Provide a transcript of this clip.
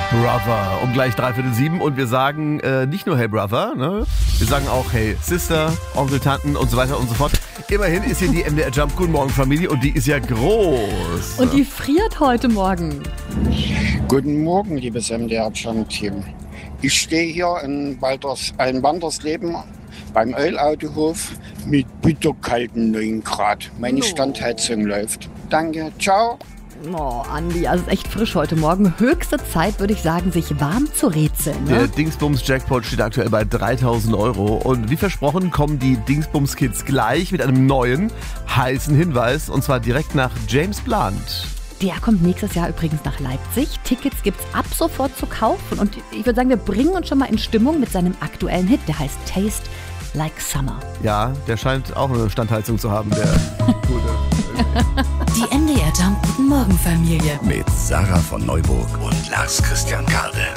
Brother, um gleich 6:45 und wir sagen nicht nur Hey Brother, ne? Wir sagen auch Hey Sister, Onkel, Tanten und so weiter und so fort. Immerhin ist hier die MDR Jump Guten Morgen Familie und die ist ja groß. Und die friert heute Morgen. Guten Morgen, liebes MDR Jump Team. Ich stehe hier in Waltersleben beim Ölautohof mit bitterkalten 9 Grad. Meine Standheizung läuft. Danke, ciao. Oh, Andi, also es ist echt frisch heute Morgen. Höchste Zeit, würde ich sagen, sich warm zu rätseln. Ne? Der Dingsbums-Jackpot steht aktuell bei 3.000 Euro. Und wie versprochen kommen die Dingsbums-Kids gleich mit einem neuen, heißen Hinweis. Und zwar direkt nach James Blunt. Der kommt nächstes Jahr übrigens nach Leipzig. Tickets gibt's ab sofort zu kaufen. Und ich würde sagen, wir bringen uns schon mal in Stimmung mit seinem aktuellen Hit. Der heißt Taste Like Summer. Ja, der scheint auch eine Standheizung zu haben, der Gute. Die MDR Jump Guten Morgen Familie. Mit Sarah von Neuburg und Lars Christian Karde.